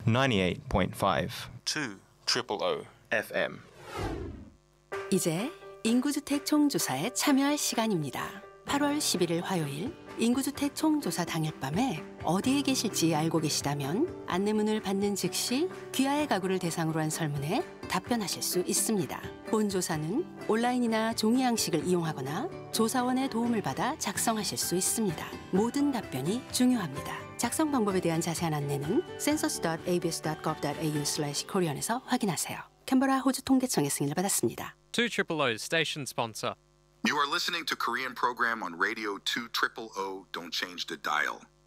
98.5 200 FM. 이제 인구주택 총조사에 참여할 시간입니다. 8월 11일 화요일 인구주택 총조사 당일 밤에 어디에 계실지 알고 계시다면 안내문을 받는 즉시 귀하의 가구를 대상으로 한 설문에 답변하실 수 있습니다. 본 조사는 온라인이나 종이 양식을 이용하거나 조사원의 도움을 받아 작성하실 수 있습니다. 모든 답변이 중요합니다. 작성 방법에 대한 자세한 안내는 census.abs.gov.au/korean에서 확인하세요. 캔버라 호주 통계청의 승인을 받았습니다. 200 station sponsor. You are listening to Korean program on radio 200. Don't change the dial.